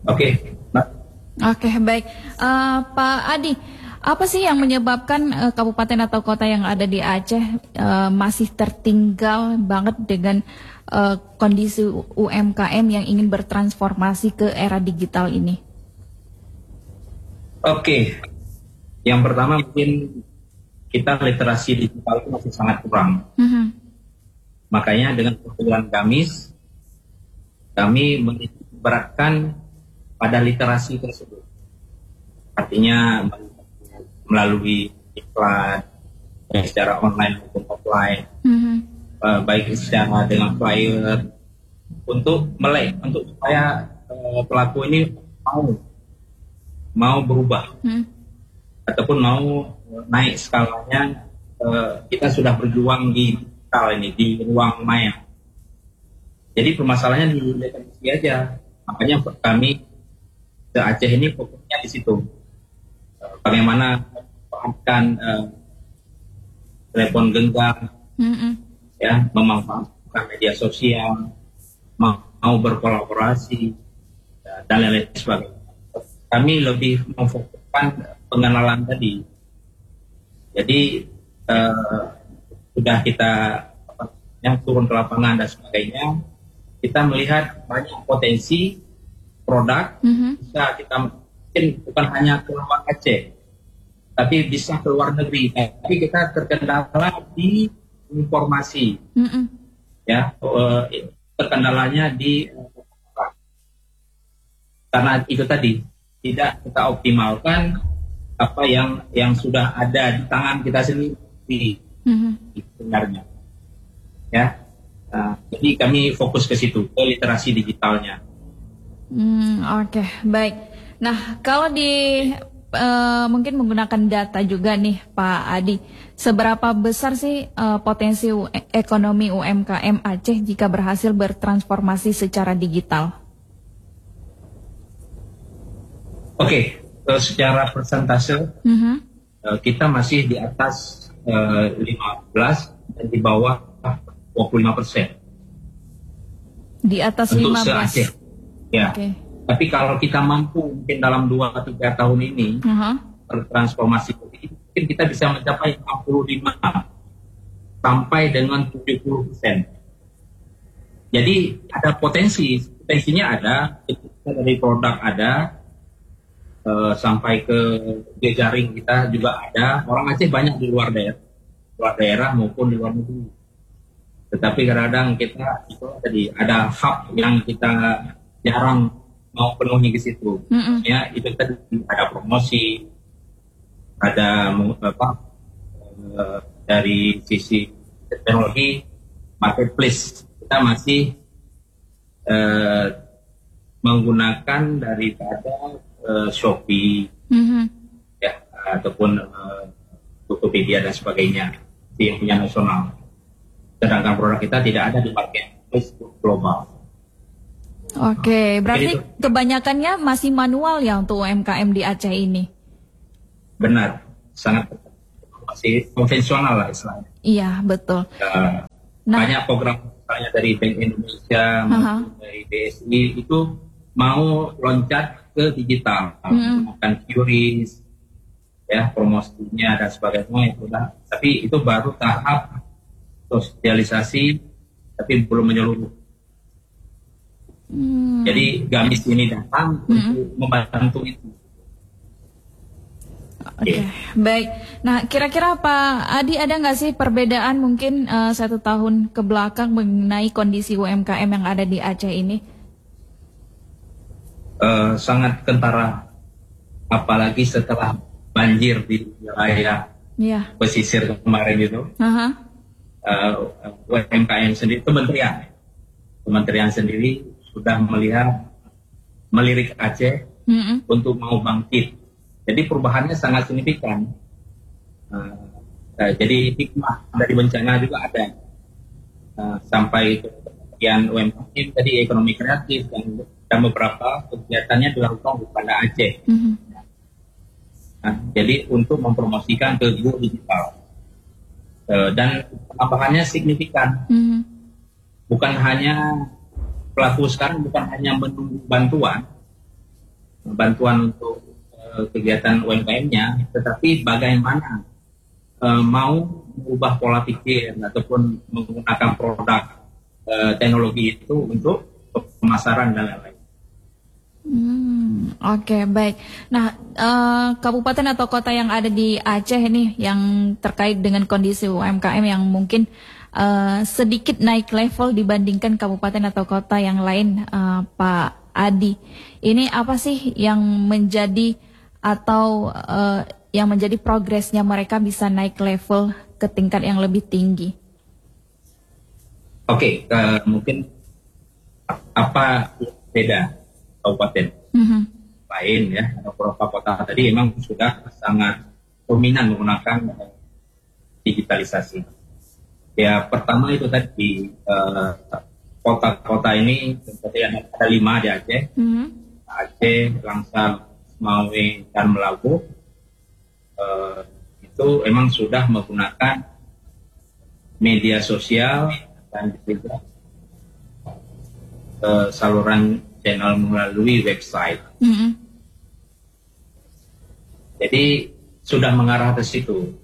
Oke, Mbak. Oke, baik. Pak Adi, apa sih yang menyebabkan kabupaten atau kota yang ada di Aceh masih tertinggal banget dengan kondisi UMKM yang ingin bertransformasi ke era digital ini? Oke, yang pertama mungkin kita literasi digital itu masih sangat kurang. Makanya dengan program Gamis, kami menitikberatkan pada literasi tersebut. Artinya melalui iklan secara online maupun offline, baik secara dengan flyer, untuk supaya pelaku ini mau berubah ataupun mau naik skalanya. Kita sudah berjuang di digital ini, di ruang maya. Jadi permasalahannya di literasi aja. Makanya kami ke Aceh ini fokusnya di situ. Bagaimana memanfaatkan telepon genggam, ya, memanfaatkan media sosial, mau berkolaborasi dan lain-lain sebagainya. Kami lebih memfokuskan pengenalan tadi. Jadi sudah kita yang turun ke lapangan dan sebagainya, kita melihat banyak potensi produk bisa kita mungkin bukan hanya ke luar Aceh, tapi bisa ke luar negeri. Tapi kita terkendala di informasi, ya, terkendalanya di karena itu tadi tidak kita optimalkan apa yang sudah ada di tangan kita sendiri sebenarnya, ya. Jadi kami fokus ke situ, ke literasi digitalnya. Oke, baik. Nah, kalau mungkin menggunakan data juga nih Pak Adi, seberapa besar sih potensi ekonomi UMKM Aceh jika berhasil bertransformasi secara digital? Oke, secara persentase kita masih di atas 15 dan di bawah 25%. Di atas untuk 15. Se-Aceh. Ya. Okay. Tapi kalau kita mampu mungkin dalam 2-3 tahun ini bertransformasi, mungkin kita bisa mencapai 65 sampai dengan 70%. Jadi ada potensinya ada, dari produk ada, sampai ke jejaring kita juga ada. Orang Aceh banyak di luar daerah maupun di luar negeri. Tetapi kadang-kadang kita itu tadi ada hub yang kita jarang mau penuhi ke situ. Ya, itu tadi ada promosi, ada dari sisi teknologi marketplace kita masih menggunakan daripada Shopee, ya, ataupun Tokopedia dan sebagainya yang punya nasional. Sedangkan produk kita tidak ada di marketplace global. Oke, berarti kebanyakannya masih manual ya untuk UMKM di Aceh ini? Benar, sangat masih konvensional lah istilahnya. Iya, betul. Banyak program misalnya dari Bank Indonesia, dari BSI itu mau loncat ke digital, menggunakan QRIS, ya, promosinya dan sebagainya itu lah. Tapi itu baru tahap sosialisasi, tapi belum menyeluruh. Jadi Gamis ini datang untuk membantu itu. Oke, baik. Nah, kira-kira Pak Adi ada nggak sih perbedaan mungkin 1 tahun ke belakang mengenai kondisi UMKM yang ada di Aceh ini? Sangat kentara, apalagi setelah banjir di wilayah pesisir kemarin itu. UMKM sendiri, kementerian sendiri sudah melirik Aceh untuk mau bangkit. Jadi perubahannya sangat signifikan. Jadi hikmah dari bencana juga ada. Sampai kemudian UMKM tadi ekonomi kreatif dan beberapa kegiatannya dilakukan kepada Aceh. Jadi untuk mempromosikan ke go digital. Dan tambahannya signifikan. Bukan hanya pelaku sekarang bukan hanya menunggu bantuan, bantuan untuk kegiatan UMKM-nya, tetapi bagaimana mau mengubah pola pikir ataupun menggunakan produk teknologi itu untuk pemasaran dan lain-lain. Oke, baik. Nah, kabupaten atau kota yang ada di Aceh ini yang terkait dengan kondisi UMKM yang mungkin sedikit naik level dibandingkan kabupaten atau kota yang lain, Pak Adi. Ini apa sih yang menjadi atau yang menjadi progresnya mereka bisa naik level ke tingkat yang lebih tinggi? Oke, mungkin apa beda kabupaten lain ya, beberapa kota tadi memang sudah sangat dominan menggunakan digitalisasi. Ya, pertama itu tadi kota-kota ini seperti ada 5 di Aceh, Aceh, Langsar, Mawe, dan Melabu. Itu memang sudah menggunakan media sosial dan juga saluran channel melalui website. Jadi sudah mengarah ke situ.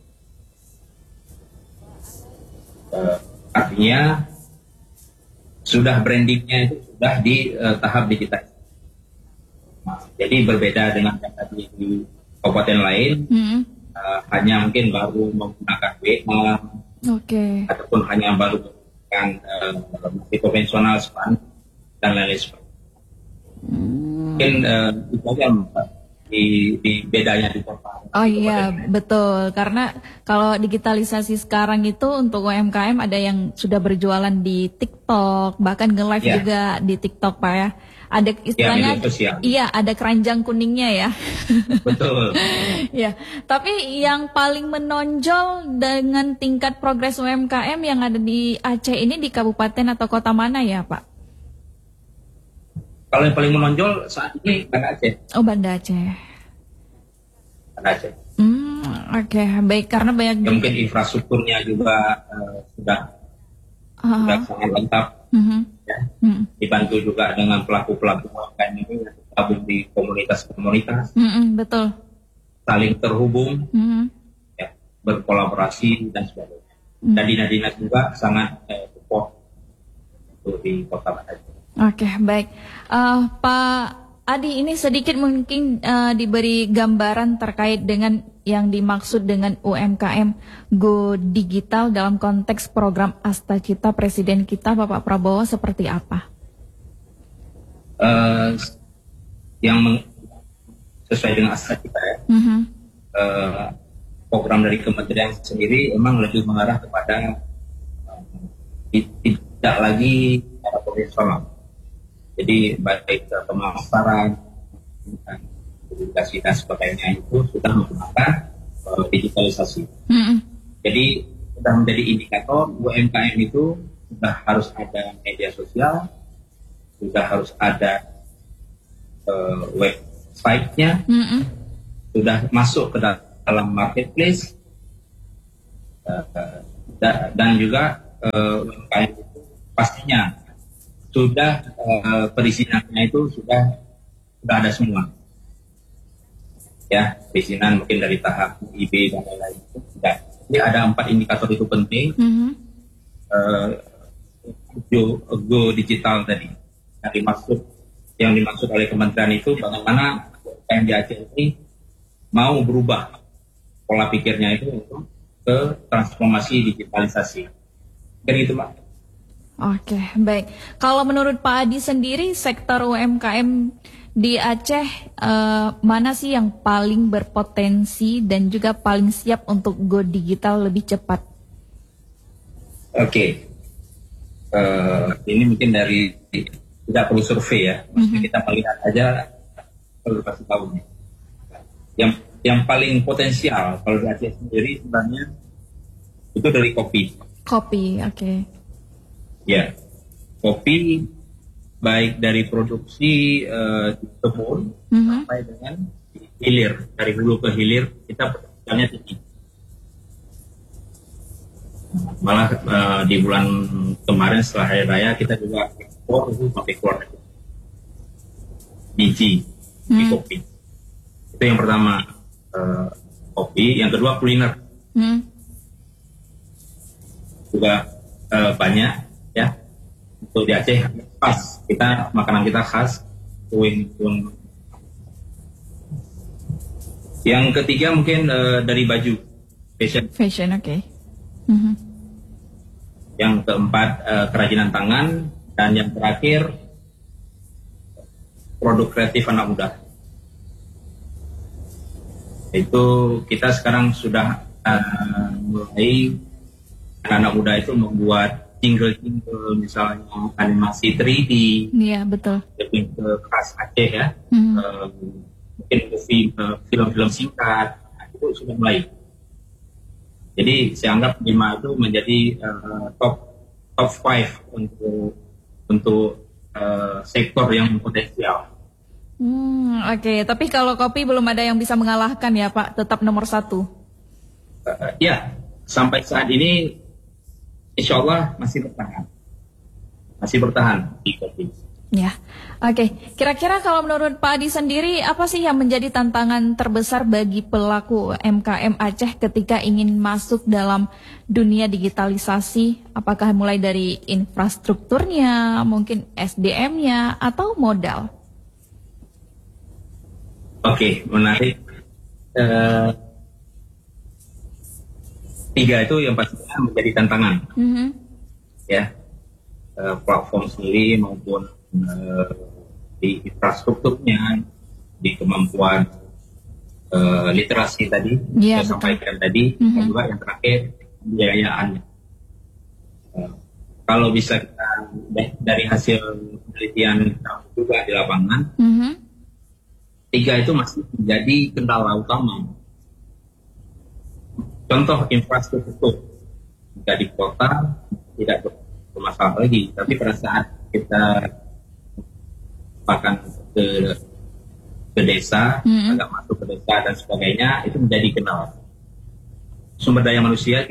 Artinya sudah brandingnya itu sudah di tahap digital. Jadi berbeda dengan yang tadi di kabupaten lain, hanya mungkin baru menggunakan WA, ataupun hanya baru menggunakan masih konvensional spam dan lain-lain sebagainya. Mungkin itu aja di bedanya di kota. Oh iya, betul. Karena kalau digitalisasi sekarang itu untuk UMKM ada yang sudah berjualan di TikTok, bahkan nge-live juga di TikTok, Pak ya. Ada istilahnya, iya, ada keranjang kuningnya ya. Betul. Ya, tapi yang paling menonjol dengan tingkat progres UMKM yang ada di Aceh ini di kabupaten atau kota mana ya, Pak? Kalau yang paling menonjol saat ini Banda Aceh. Oh, Banda Aceh. Banda Aceh. Oke, baik, karena banyak ya, mungkin infrastrukturnya juga sudah sangat lengkap. Ya. Dibantu juga dengan pelaku-pelaku UMKM ini yang tergabung di komunitas-komunitas. Betul. Saling terhubung, ya, berkolaborasi dan sebagainya. Dan dinas-dinas juga sangat support untuk di Kota Banda Aceh. Oke, baik. Pak Adi, ini sedikit mungkin diberi gambaran terkait dengan yang dimaksud dengan UMKM Go Digital dalam konteks program Astacita Presiden kita Bapak Prabowo seperti apa? Sesuai dengan Astacita ya. Program dari kementerian sendiri memang lebih mengarah kepada tidak lagi secara konvensional. Jadi baik pemasaran, edukasi dan sebagainya itu sudah menggunakan digitalisasi. Jadi sudah menjadi indikator UMKM itu sudah harus ada media sosial, sudah harus ada website-nya, sudah masuk ke dalam marketplace, dan juga UMKM itu pastinya sudah perizinannya itu sudah ada semua. Ya, perizinan mungkin dari tahap IB dan lain-lain itu sudah. Jadi ada 4 indikator itu penting. Go digital tadi. Yang dimaksud oleh kementerian itu bagaimana UMKM di Aceh ini mau berubah pola pikirnya itu untuk ke transformasi digitalisasi. Kan itu, Pak. Oke, baik. Kalau menurut Pak Adi sendiri, sektor UMKM di Aceh mana sih yang paling berpotensi dan juga paling siap untuk go digital lebih cepat? Oke, ini mungkin dari tidak perlu survei ya, maksudnya kita melihat aja perlu kasih tahu nih. Yang paling potensial kalau di Aceh sendiri sebenarnya itu dari kopi. Kopi, oke. Ya, kopi baik dari produksi di kebun sampai dengan hilir, dari hulu ke hilir kita potensialnya tinggi. Malah di bulan kemarin setelah hari raya kita juga ekspor itu sampai keluar negeri. Biji di kopi. Itu yang pertama, kopi. Yang kedua kuliner. Juga banyak ya. Untuk di Aceh khas, makanan kita khas tuin. Yang ketiga mungkin dari baju, fashion, oke. Yang keempat kerajinan tangan, dan yang terakhir produk kreatif anak muda. Itu kita sekarang sudah mulai anak muda itu membuat jingle misalnya animasi 3D. Iya, betul. Lebih ke khas Aceh ya. Mungkin film-film singkat, itu sudah mulai. Jadi saya anggap 5 itu menjadi top 5 untuk sektor yang potensial. Oke. Tapi kalau kopi belum ada yang bisa mengalahkan ya Pak, tetap nomor 1. Ya, sampai saat ini insya Allah masih bertahan di kopi. Ya, oke. Kira-kira kalau menurut Pak Adi sendiri, apa sih yang menjadi tantangan terbesar bagi pelaku UMKM Aceh ketika ingin masuk dalam dunia digitalisasi? Apakah mulai dari infrastrukturnya, mungkin SDM-nya, atau modal? Oke, menarik. 3 itu yang pastinya menjadi tantangan. Ya, platform sendiri maupun di infrastrukturnya, di kemampuan literasi tadi saya sampaikan tadi, dan juga yang terakhir pembiayaannya. Kalau bisa kita dari hasil penelitian juga di lapangan, 3 itu masih menjadi kendala utama. Contoh infrastruktur, jika di kota tidak bermasalah lagi, tapi pada saat kita bahkan ke desa, agak masuk ke desa dan sebagainya, itu menjadi kendala. Sumber daya manusia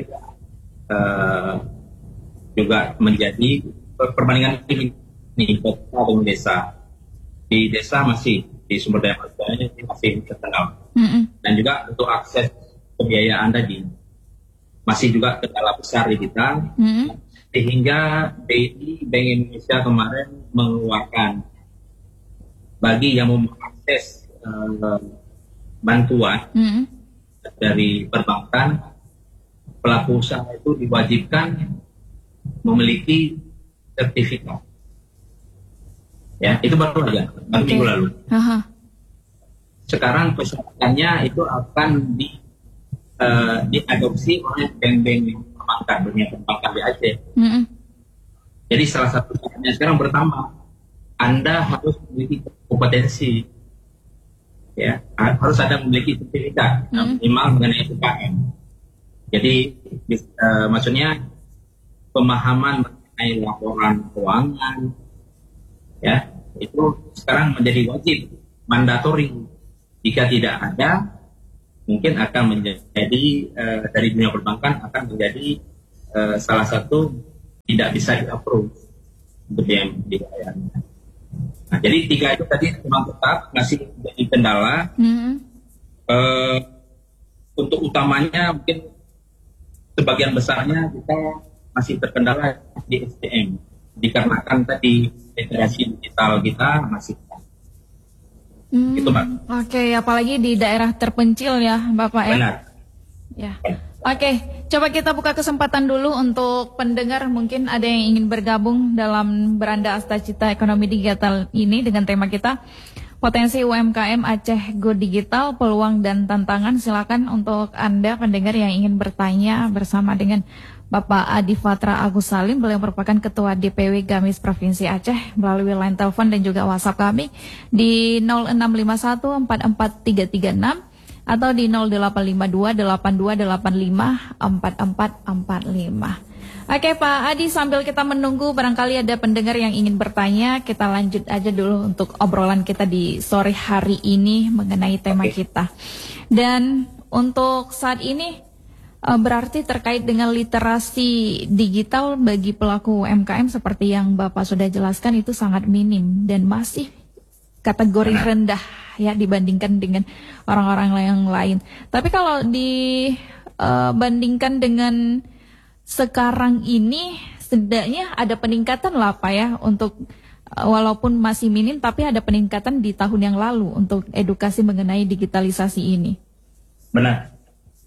juga menjadi perbandingan ini kota dengan desa. Di desa masih di sumber daya manusianya masih terkendala, dan juga untuk akses pembiayaan tadi masih juga kendala besar di kita, sehingga BI Bank Indonesia kemarin mengeluarkan bagi yang mau mengakses bantuan dari perbankan, pelaku usaha itu diwajibkan memiliki sertifikat. Ya, itu baru aja, minggu lalu. Sekarang persyaratannya itu akan diadopsi oleh bank-bank perbankan, dunia perbankan di Aceh. Jadi salah satu syaratnya sekarang bertambah, Anda harus memiliki kompetensi, ya, harus ada memiliki sertifikat minimal mengenai UKM. Jadi maksudnya pemahaman mengenai laporan keuangan, ya, itu sekarang menjadi wajib, mandatori. Jika tidak ada, mungkin akan menjadi dari dunia perbankan akan menjadi salah satu tidak bisa di-approve untuk yang dibayarnya. Nah, jadi 3 itu tadi memang tetap masih menjadi kendala. Untuk utamanya mungkin sebagian besarnya kita masih terkendala di SDM, dikarenakan tadi literasi digital kita masih gitu, Mbak. Oke, apalagi di daerah terpencil ya, Bapak ya. Benar. Ya. Oke, coba kita buka kesempatan dulu untuk pendengar, mungkin ada yang ingin bergabung dalam Beranda Astacita Ekonomi Digital ini dengan tema kita Potensi UMKM Aceh Go Digital, Peluang dan Tantangan. Silakan untuk Anda pendengar yang ingin bertanya bersama dengan Bapak Adi Fatra Agus Salim, beliau merupakan Ketua DPW Gamis Provinsi Aceh, melalui line telepon dan juga WhatsApp kami di 0651443336 atau di 085282854445. Oke Pak Adi, sambil kita menunggu barangkali ada pendengar yang ingin bertanya, kita lanjut aja dulu untuk obrolan kita di sore hari ini mengenai tema kita. Dan untuk saat ini berarti terkait dengan literasi digital bagi pelaku UMKM seperti yang Bapak sudah jelaskan itu sangat minim dan masih kategori rendah ya dibandingkan dengan orang-orang yang lain. Tapi kalau dibandingkan dengan sekarang ini, setidaknya ada peningkatan lah Pak ya untuk walaupun masih minim, tapi ada peningkatan di tahun yang lalu untuk edukasi mengenai digitalisasi ini. Benar.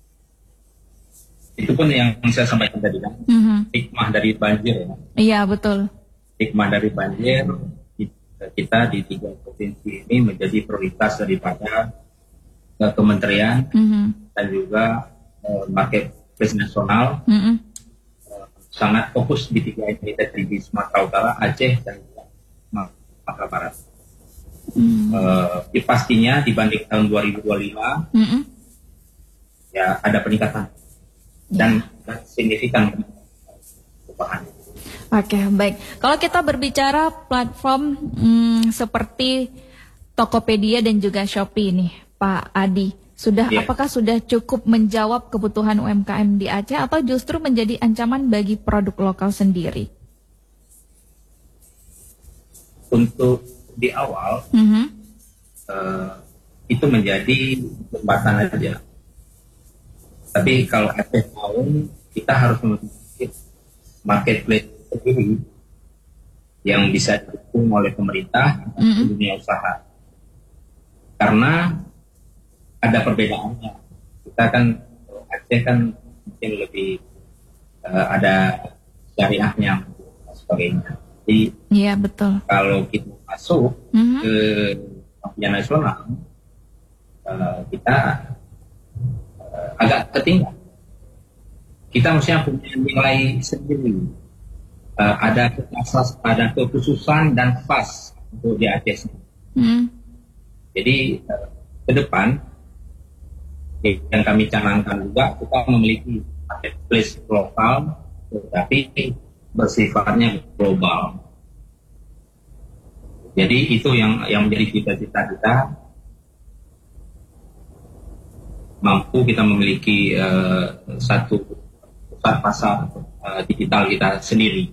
Itu pun yang saya sampaikan tadi kan, hikmah dari banjir ya. Iya betul. Hikmah dari banjir, kita di 3 provinsi ini menjadi prioritas daripada kementerian dan juga marketplace nasional. Sangat fokus di 3 entitas di Sumatera Utara, Aceh dan Sumatera Barat. Pastinya dibanding tahun 2025 ya ada peningkatan dan signifikan perubahan. Oke, baik. Kalau kita berbicara platform seperti Tokopedia dan juga Shopee nih, Pak Adi, apakah sudah cukup menjawab kebutuhan UMKM di Aceh atau justru menjadi ancaman bagi produk lokal sendiri? Untuk di awal itu menjadi jembatan aja. Tapi kalau Aceh mau, kita harus memiliki marketplace sendiri yang bisa didukung oleh pemerintah dan dunia usaha. Karena ada perbedaannya. Kita kan Aceh kan mungkin lebih ada syariahnya dan sebagainya. Jadi iya betul. Kalau kita masuk ke dunia nasional, kita agak ketinggalan. Kita mestinya punya nilai sendiri. Ada kekhususan dan khas untuk di Aceh. Jadi ke depan yang kami canangkan juga kita memiliki marketplace lokal, tetapi bersifatnya global. Jadi itu yang menjadi cita-cita kita. Mampu kita memiliki satu pusat pasar digital kita sendiri.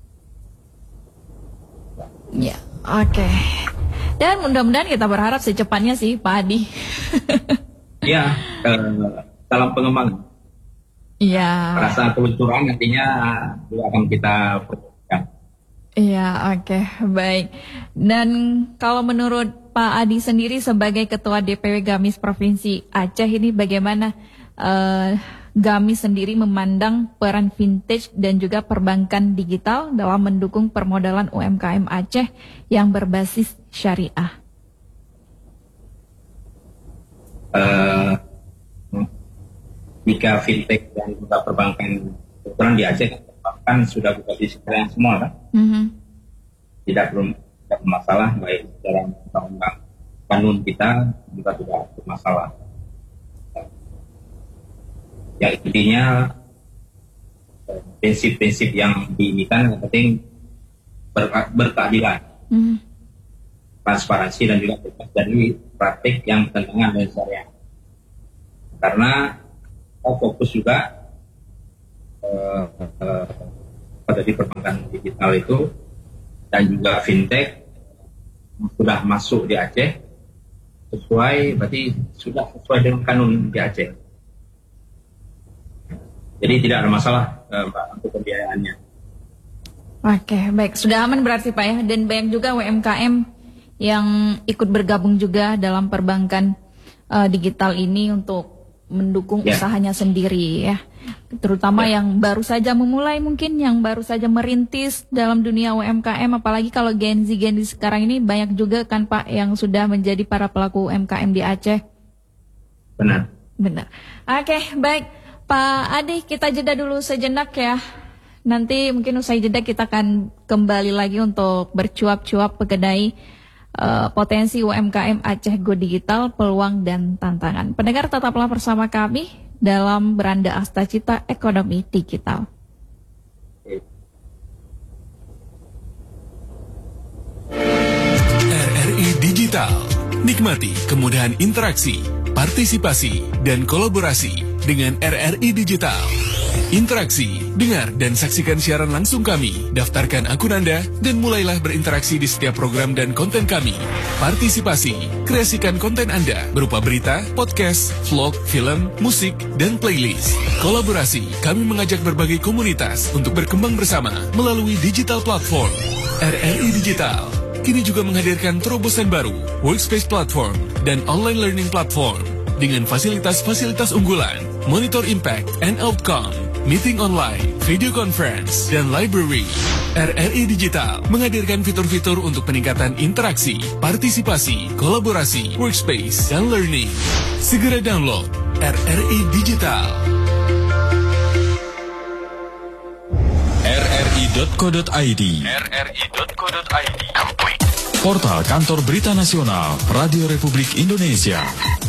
Ya, oke. Dan mudah-mudahan kita berharap secepatnya sih Pak Adi. Ya, dalam pengembangan. Iya. Pada saat peluncuran nantinya juga akan kita perhatikan. Iya, oke, baik. Dan kalau menurut Pak Adi sendiri sebagai Ketua DPW Gamis Provinsi Aceh ini bagaimana Gamis sendiri memandang peran vintage dan juga perbankan digital dalam mendukung permodalan UMKM Aceh yang berbasis syariah? Jika fintech dan juga perbankan kebetulan di Aceh kan sudah buka di sekalian semua kan, tidak bermasalah baik secara undang-undang kanun kita juga tidak bermasalah. Ya intinya prinsip-prinsip yang diinginkan yang penting berkeadilan, transparansi dan juga bebas dari praktik yang bertentangan dengan syariah. Karena fokus juga pada di perbankan digital itu dan juga fintech sudah masuk di Aceh berarti sudah sesuai dengan kanun di Aceh. Jadi tidak ada masalah Mbak untuk pembiayaannya. Oke, baik. Sudah aman berarti Pak ya. Dan banyak juga UMKM yang ikut bergabung juga dalam perbankan digital ini untuk mendukung usahanya sendiri ya. Terutama yang baru saja memulai mungkin, yang baru saja merintis dalam dunia UMKM. Apalagi kalau Gen Z sekarang ini banyak juga kan Pak yang sudah menjadi para pelaku UMKM di Aceh. Benar. Oke, baik. Pak Adi, kita jeda dulu sejenak ya. Nanti mungkin usai jeda kita akan kembali lagi untuk bercuap-cuap mengenai potensi UMKM Aceh Go Digital, peluang dan tantangan. Pendengar tetaplah bersama kami dalam Beranda Astacita Ekonomi Digital. RRI Digital. Nikmati kemudahan interaksi, partisipasi, dan kolaborasi dengan RRI Digital. Interaksi, dengar dan saksikan siaran langsung kami. Daftarkan akun Anda dan mulailah berinteraksi di setiap program dan konten kami. Partisipasi, kreasikan konten Anda berupa berita, podcast, vlog, film, musik, dan playlist. Kolaborasi, kami mengajak berbagai komunitas untuk berkembang bersama melalui digital platform. RRI Digital kini juga menghadirkan terobosan baru, workspace platform, dan online learning platform dengan fasilitas-fasilitas unggulan, monitor impact and outcome, meeting online, video conference, dan library. RRI Digital menghadirkan fitur-fitur untuk peningkatan interaksi, partisipasi, kolaborasi, workspace, dan learning. Segera download RRI Digital. rri.co.id Portal Kantor Berita Nasional Radio Republik Indonesia.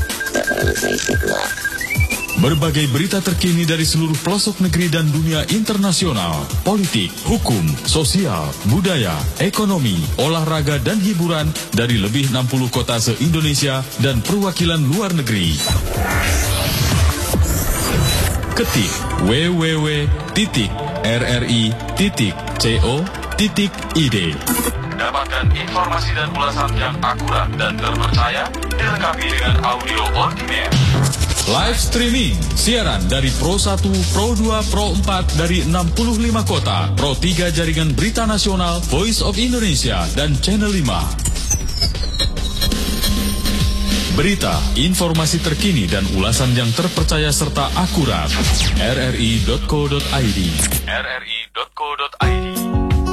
Berbagai berita terkini dari seluruh pelosok negeri dan dunia internasional, politik, hukum, sosial, budaya, ekonomi, olahraga, dan hiburan dari lebih 60 kota se-Indonesia dan perwakilan luar negeri. Ketik www.rri.co.id. Dapatkan informasi dan ulasan yang akurat dan terpercaya, dilengkapi dengan audio ordinary. Live streaming, siaran dari Pro 1, Pro 2, Pro 4 dari 65 kota, Pro 3 Jaringan Berita Nasional, Voice of Indonesia, dan Channel 5. Berita, informasi terkini dan ulasan yang terpercaya serta akurat. rri.co.id. rri.co.id